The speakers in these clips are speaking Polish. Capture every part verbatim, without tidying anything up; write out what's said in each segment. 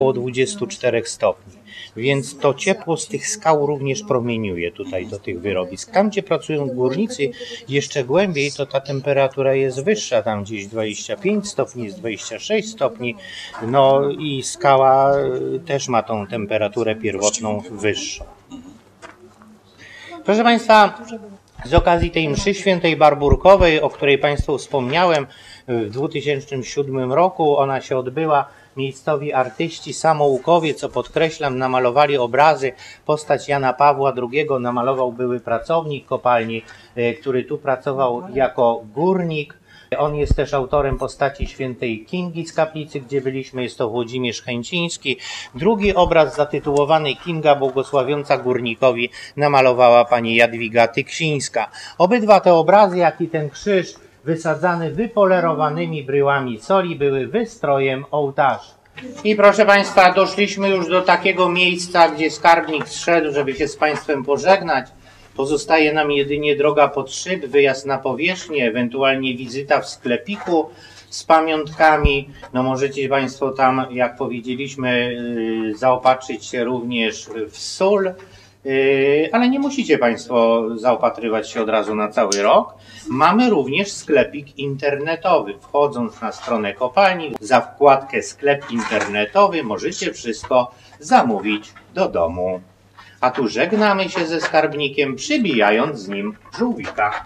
około dwudziestu czterech stopni. Więc to ciepło z tych skał również promieniuje tutaj do tych wyrobisk. Tam, gdzie pracują górnicy jeszcze głębiej, to ta temperatura jest wyższa, tam gdzieś dwadzieścia pięć stopni, jest dwadzieścia sześć stopni. No i skała też ma tą temperaturę pierwotną wyższą. Proszę Państwa, z okazji tej mszy świętej barburkowej, o której Państwu wspomniałem, w dwa tysiące siódmym roku ona się odbyła. Miejscowi artyści, samoukowie, co podkreślam, namalowali obrazy. Postać Jana Pawła drugiego namalował były pracownik kopalni, który tu pracował jako górnik. On jest też autorem postaci świętej Kingi z kaplicy, gdzie byliśmy, jest to Włodzimierz Chęciński. Drugi obraz zatytułowany Kinga błogosławiąca górnikowi namalowała pani Jadwiga Tyksińska. Obydwa te obrazy, jak i ten krzyż wysadzany wypolerowanymi bryłami soli, były wystrojem ołtarza. I proszę Państwa, doszliśmy już do takiego miejsca, gdzie skarbnik zszedł, żeby się z Państwem pożegnać. Pozostaje nam jedynie droga pod szyb, wyjazd na powierzchnię, ewentualnie wizyta w sklepiku z pamiątkami. No możecie Państwo tam, jak powiedzieliśmy, zaopatrzyć się również w sól. Ale nie musicie Państwo zaopatrywać się od razu na cały rok. Mamy również sklepik internetowy. Wchodząc na stronę kopalni, za wkładkę sklep internetowy możecie wszystko zamówić do domu. A tu żegnamy się ze skarbnikiem, przybijając z nim żółwika.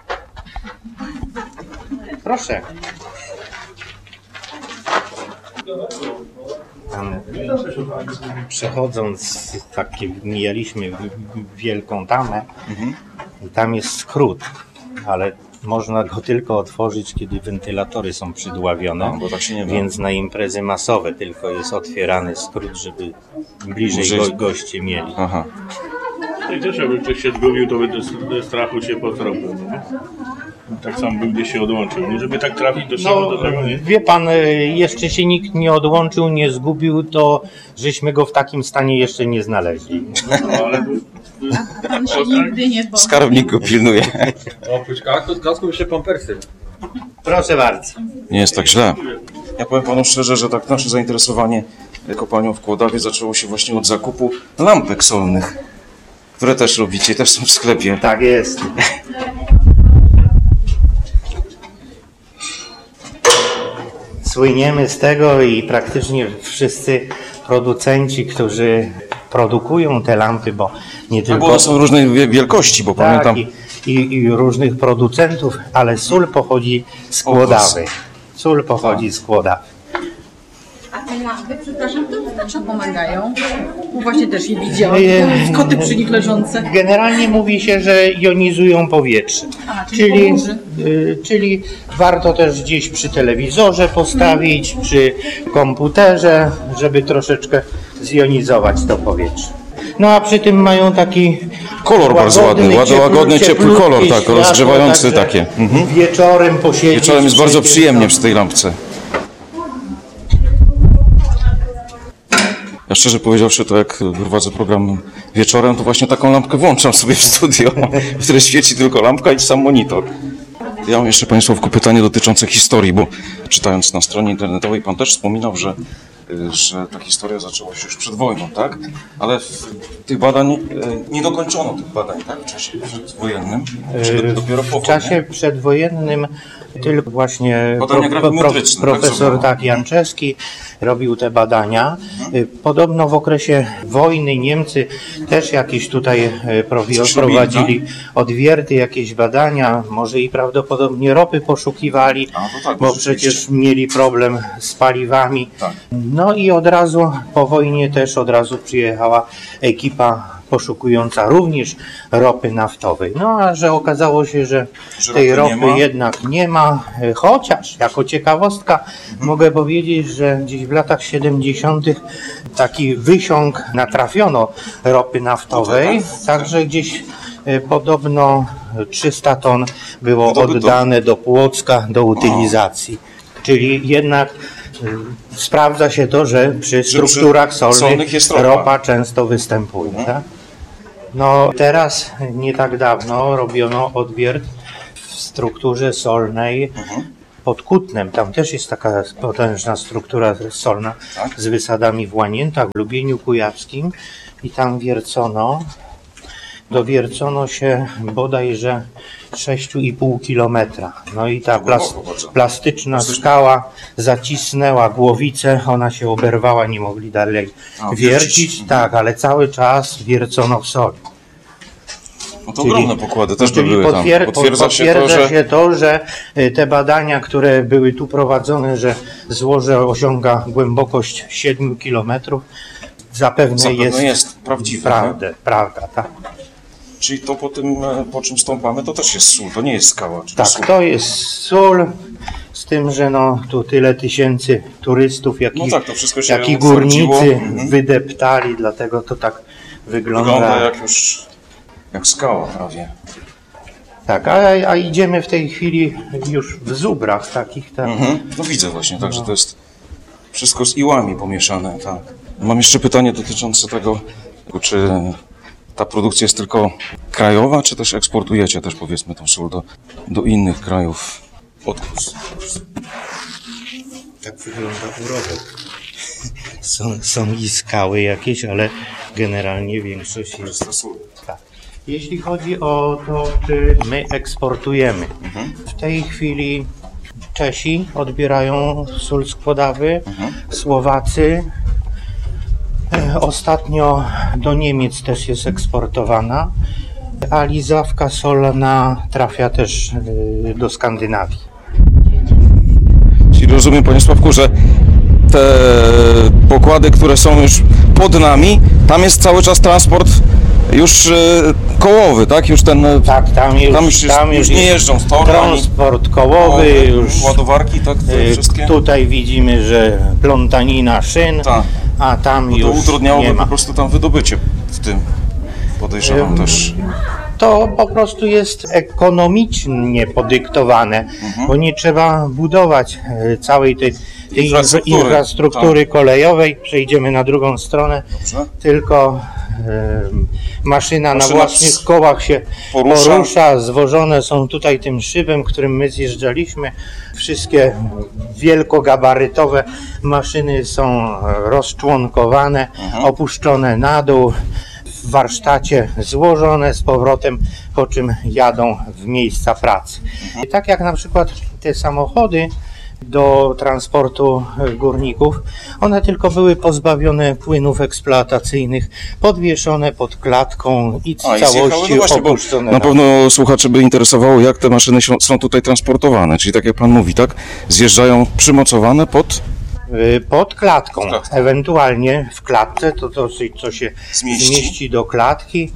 Proszę. Tam, przechodząc, takie mijaliśmy wielką tamę, mhm. I tam jest skrót, ale można go tylko otworzyć, kiedy wentylatory są przydławione, no, bo tak się nie więc na imprezy masowe tylko jest otwierany skrót, żeby bliżej go, goście mieli. Aha. I też jakby ktoś się zgubił, to by do strachu się potropił. Tak samo był, gdzie się odłączył. Nie, żeby tak trafić do no, do tego, nie? Wie pan, jeszcze się nikt nie odłączył, nie zgubił, to żeśmy go w takim stanie jeszcze nie znaleźli. No, ale pan się nigdy nie powie. Skarbnik go pilnuje. Oprócz kasku, kasku jeszcze pampersy. Proszę bardzo. Nie jest tak źle. Ja powiem panu szczerze, że tak nasze zainteresowanie kopalnią w Kłodawie zaczęło się właśnie od zakupu lampek solnych, które też robicie, też są w sklepie. Tak jest. Słyniemy z tego i praktycznie wszyscy producenci, którzy produkują te lampy, bo nie tylko... Bo one są różnej wielkości, bo tak, pamiętam... I, i, i różnych producentów, ale sól pochodzi z Kłodawy. Sól pochodzi z Kłodawy. A te lampy, przepraszam, to na co pomagają? Bo właśnie też je widziałam, koty przy nich leżące. Generalnie mówi się, że jonizują powietrze. A, czyli, czyli, y, czyli warto też gdzieś przy telewizorze postawić, hmm. przy komputerze, żeby troszeczkę zjonizować to powietrze. No a przy tym mają taki kolor bardzo ładny, ładny, łagodny, ciepły kolor, tak, światło, rozgrzewający takie. Mhm. Wieczorem posiedzieć. Wieczorem jest bardzo przyjemnie przy tej lampce. Ja szczerze powiedziawszy, to jak prowadzę program wieczorem, to właśnie taką lampkę włączam sobie w studio, w której świeci tylko lampka i sam monitor. Ja mam jeszcze Państwu pytanie dotyczące historii, bo czytając na stronie internetowej Pan też wspominał, że, że ta historia zaczęła się już przed wojną, tak? Ale w tych badań, nie dokończono tych badań, tak? W czasie przedwojennym, czy dopiero po W czasie przedwojennym tylko właśnie pro, pro, profesor tak, tak Janczewski robił te badania. Podobno w okresie wojny Niemcy też jakieś tutaj prowadzili odwierty, jakieś badania, może i prawdopodobnie ropy poszukiwali, A, tak, bo przecież mieli problem z paliwami. Tak. No i od razu po wojnie też od razu przyjechała ekipa poszukująca również ropy naftowej. No a że okazało się, że, że tej ropy nie jednak nie ma, chociaż jako ciekawostka mhm. mogę powiedzieć, że gdzieś w latach siedemdziesiątych taki wysiąg natrafiono ropy naftowej, także gdzieś podobno trzysta ton było oddane do Płocka do utylizacji. Czyli jednak sprawdza się to, że przy strukturach solnych ropa często występuje. Mhm. Tak? No teraz, nie tak dawno, robiono odwiert w strukturze solnej mhm. pod Kutnem, tam też jest taka potężna struktura solna Tak? z wysadami w Łaniętach, w Lubieniu Kujawskim i tam wiercono. Dowiercono się bodajże sześć i pół kilometra. No i ta plas, plastyczna skała zacisnęła głowicę, ona się oberwała, nie mogli dalej A, wiercić. wiercić. Tak, ale cały czas wiercono w soli. No to ogromne pokłady też by Czyli były potwier- tam. Potwierdza się potwierdza to, że... się to, że y, te badania, które były tu prowadzone, że złoże osiąga głębokość siedmiu kilometrów, zapewne, Zapewne jest, jest prawdziwe, prawda, prawda, tak. Czyli to po tym, e, po czym stąpamy, to też jest sól, to nie jest skała. Czy Tak, sól? to jest sól, z tym, że no tu tyle tysięcy turystów, jak No i, tak, to wszystko się jak i utwardziło. górnicy Mhm. wydeptali, dlatego to tak wygląda. Wygląda jak już, jak skała prawie. Tak, a, a idziemy w tej chwili już w zubrach takich, tak. Mhm. No widzę właśnie, tak, że to jest wszystko z iłami pomieszane, tak. Mam jeszcze pytanie dotyczące tego, czy ta produkcja jest tylko krajowa, czy też eksportujecie też, powiedzmy, tą sól do, do innych krajów? Odkus. Tak wygląda urobek. Są, są i skały jakieś, ale generalnie większość jest. Tak. Jeśli chodzi o to, czy my eksportujemy, w tej chwili Czesi odbierają sól z Kłodawy, Słowacy. E, Ostatnio do Niemiec też jest eksportowana, a lizawka solna trafia też e, do Skandynawii. Czyli rozumiem, panie Sławku, że te pokłady, które są już pod nami, tam jest cały czas transport już e, kołowy, tak? Już ten... Tak, tam już, Tam już, jest, tam już nie jest jeżdżą z toru, ani transport kołowy, kołowy, już ładowarki, tak? Te e, wszystkie? tutaj widzimy, że plątanina szyn, Tak. a tam To już utrudniałoby nie ma. po prostu tam wydobycie w tym. Podejrzewam Ym, też. To po prostu jest ekonomicznie podyktowane, Mhm. bo nie trzeba budować e, całej tej, tej Infrastruktury, infrastruktury kolejowej. Przejdziemy na drugą stronę, Dobrze? tylko e, maszyna na Maszyna własnych z- kołach się porusza. porusza. Zwożone są tutaj tym szybem, którym my zjeżdżaliśmy. Wszystkie wielkogabarytowe maszyny są rozczłonkowane, Mhm. opuszczone na dół, w warsztacie złożone z powrotem, po czym jadą w miejsca pracy. I tak jak na przykład te samochody do transportu górników, one tylko były pozbawione płynów eksploatacyjnych, podwieszone pod klatką i w A, i całości zjechały, no właśnie, bo opuszczone. na na- pewno słuchaczy by interesowało, jak te maszyny się- są tutaj transportowane. Czyli tak jak pan mówi, tak? Zjeżdżają przymocowane pod... Y, Pod klatką, Pod klatką. ewentualnie w klatce, to dosyć co się Zmieści. zmieści, do klatki,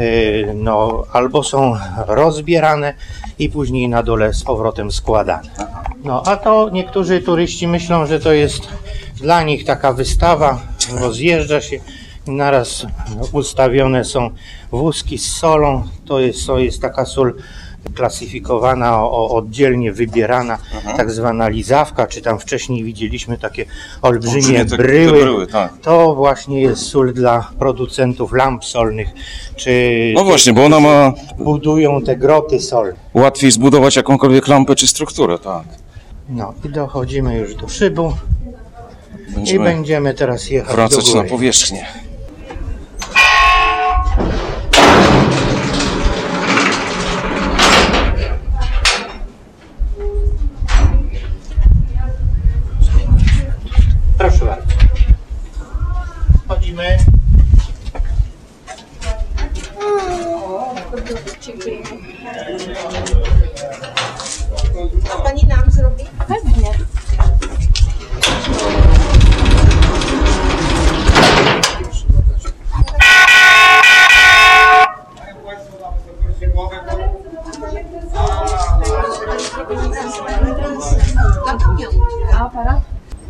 y, no, albo są rozbierane i później na dole z powrotem składane. No a to niektórzy turyści myślą, że to jest dla nich taka wystawa, rozjeżdża się i naraz ustawione są wózki z solą, to jest, to jest taka sól klasyfikowana, o, oddzielnie wybierana, tak zwana lizawka, czy tam wcześniej widzieliśmy takie olbrzymie Olbrzymie te- te bryły. bryły, tak. To właśnie jest sól dla producentów lamp solnych, czy No właśnie, bo ona ma budują te groty solne. łatwiej zbudować jakąkolwiek lampę czy strukturę, tak. No i dochodzimy już do szybu i Będziemy będziemy teraz jechać do wracać na góry. powierzchnię. Proszę bardzo. Chodzimy. A pani nam zrobi? Pewnie. A aparat?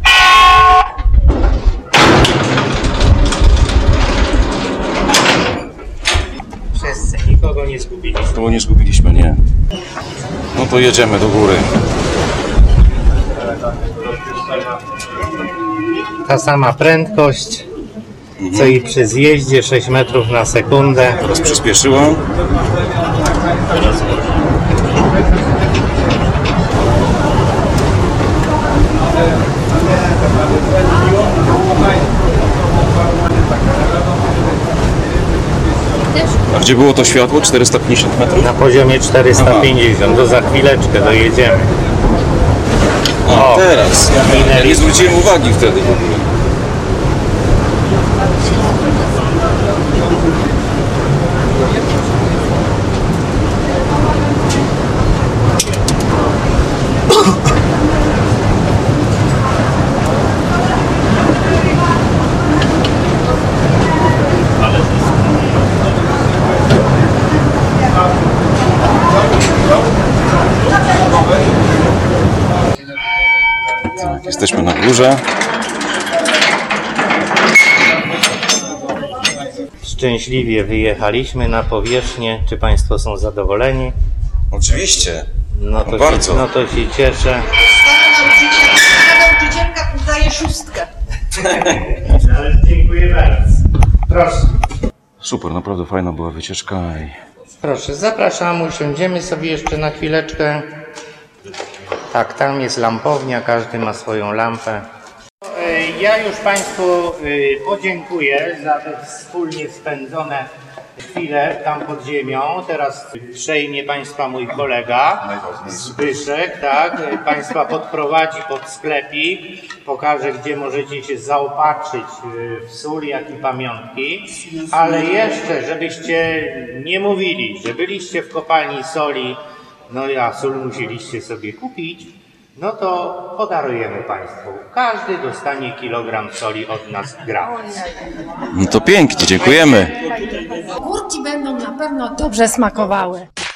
Wszyscy, nikogo nie zgubiliśmy. To nie zgubiliśmy, nie. No to jedziemy do góry. Ta sama prędkość, co i przy zjeździe, sześć metrów na sekundę. Teraz przyspieszyłem. A gdzie było to światło? czterysta pięćdziesiąt metrów? Na poziomie czterysta pięćdziesiąt, to za chwileczkę dojedziemy. A O, teraz. Ja minęli. nie zwróciłem uwagi wtedy w ogóle. Tak, jesteśmy na górze. Szczęśliwie wyjechaliśmy na powierzchnię. Czy Państwo są zadowoleni? Oczywiście. No to, No bardzo. Się, no to się cieszę. Stara nauczycielka daje szóstkę. Dziękuję bardzo. Proszę. Super, naprawdę fajna była wycieczka. I... Proszę, zapraszam, usiądziemy sobie jeszcze na chwileczkę. Tak, tam jest lampownia, każdy ma swoją lampę. Ja już Państwu podziękuję za te wspólnie spędzone chwile tam pod ziemią. Teraz przejmie Państwa mój kolega Zbyszek, tak? Państwa podprowadzi pod sklepik, pokaże, gdzie możecie się zaopatrzyć w sól, jak i pamiątki. Ale jeszcze, żebyście nie mówili, że byliście w kopalni soli, no a sól musieliście sobie kupić, no to podarujemy Państwu. Każdy dostanie kilogram soli od nas gratis. No to pięknie, dziękujemy. Górki będą na pewno dobrze smakowały.